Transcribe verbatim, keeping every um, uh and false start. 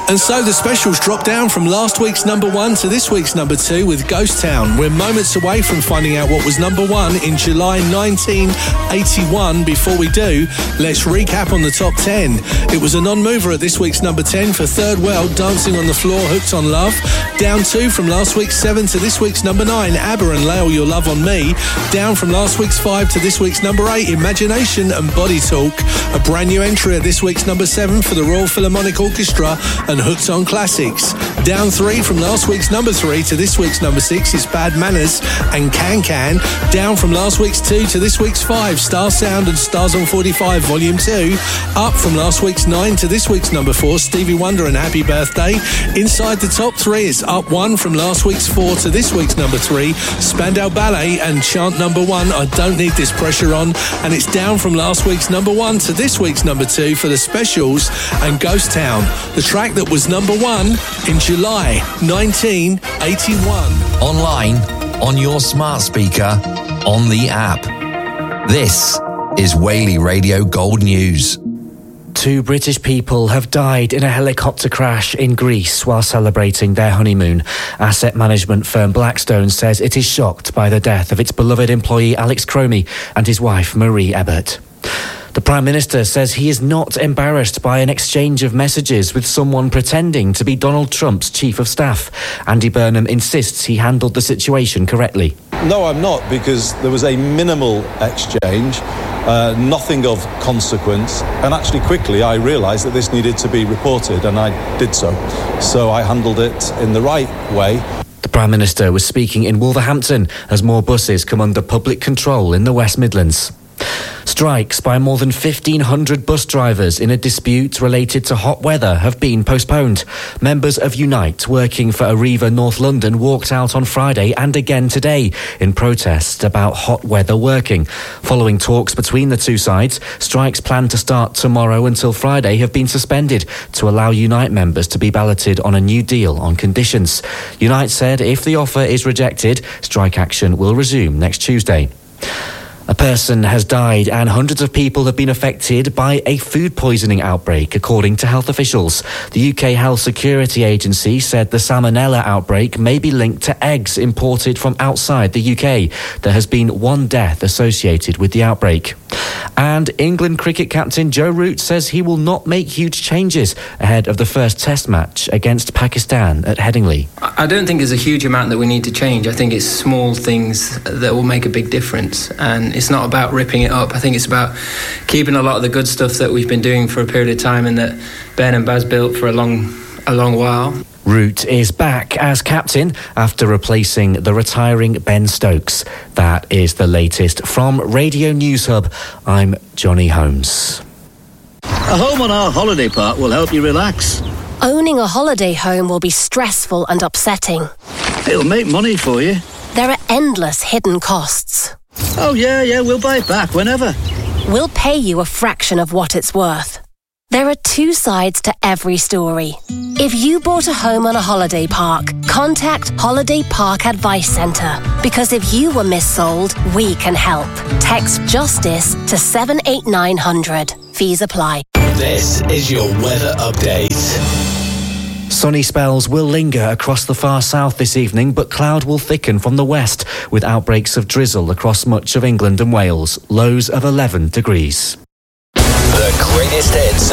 And so the specials drop down from last week's number one to this week's number two with Ghost Town. We're moments away from finding out what was number one in July nineteen eighty-one. Before we do, let's recap on the top ten. It was a non-mover at this week's number ten for Third World, Dancing on the Floor, Hooked on Love. Down two from last week's seven to this week's number nine, ABBA and Lay All Your Love on Me. Down from last week's five to this week's number eight, Imagination and Body Talk. A brand new entry at this week's number seven for the Royal Philharmonic Orchestra and Hooked on Classics. Down three from last week's number three to this week's number six is Bad Manners and Can Can. Down from last week's two to this week's five, Star Sound and Stars on forty-five Volume two. Up from last week's nine to this week's number four, Stevie Wonder and Happy Birthday. Inside the top three is up one from last week's four to this week's number three, Spandau Ballet and Chant number one, I Don't Need This Pressure On. And it's down from last week's number one to this week's number two for the specials and Ghost Town, the track that was number one in July nineteen eighty-one. Online, on your smart speaker, on the app. This is Whaley Radio Gold News. Two British people have died in a helicopter crash in Greece while celebrating their honeymoon. Asset management firm Blackstone says it is shocked by the death of its beloved employee Alex Cromie and his wife Marie Ebert. The Prime Minister says he is not embarrassed by an exchange of messages with someone pretending to be Donald Trump's chief of staff. Andy Burnham insists he handled the situation correctly. No, I'm not, because there was a minimal exchange, uh, nothing of consequence, and actually quickly I realised that this needed to be reported, and I did so. So I handled it in the right way. The Prime Minister was speaking in Wolverhampton as more buses come under public control in the West Midlands. Strikes by more than fifteen hundred bus drivers in a dispute related to hot weather have been postponed. Members of Unite, working for Arriva North London, walked out on Friday and again today in protest about hot weather working. Following talks between the two sides, strikes planned to start tomorrow until Friday have been suspended to allow Unite members to be balloted on a new deal on conditions. Unite said if the offer is rejected, strike action will resume next Tuesday. A person has died and hundreds of people have been affected by a food poisoning outbreak, according to health officials. The U K Health Security Agency said the Salmonella outbreak may be linked to eggs imported from outside the U K. There has been one death associated with the outbreak. And England cricket captain Joe Root says he will not make huge changes ahead of the first test match against Pakistan at Headingley. I don't think there's a huge amount that we need to change. I think it's small things that will make a big difference, and it's not about ripping it up. I think it's about keeping a lot of the good stuff that we've been doing for a period of time and that Ben and Baz built for a long, a long while. Root is back as captain after replacing the retiring Ben Stokes. That is the latest from Radio News Hub. I'm Johnny Holmes. A home on our holiday park will help you relax. Owning a holiday home will be stressful and upsetting. It'll make money for you. There are endless hidden costs. Oh yeah, yeah, we'll buy it back whenever. We'll pay you a fraction of what it's worth. There are two sides to every story. If you bought a home on a holiday park, contact Holiday Park Advice Centre. Because if you were missold, we can help. Text JUSTICE to seven eight nine hundred. Fees apply. This is your weather update. Sunny spells will linger across the far south this evening, but cloud will thicken from the west with outbreaks of drizzle across much of England and Wales. Lows of eleven degrees. The greatest hits